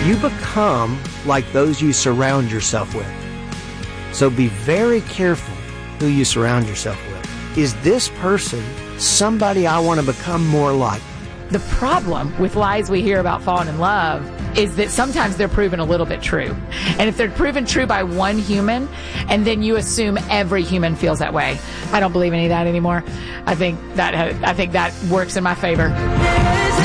You become like those you surround yourself with. So be very careful who you surround yourself with. Is this person somebody I want to become more like? The problem with lies we hear about falling in love is that sometimes they're proven a little bit true. And if they're proven true by one human, and then you assume every human feels that way, I don't believe any of that anymore. I think that works in my favor.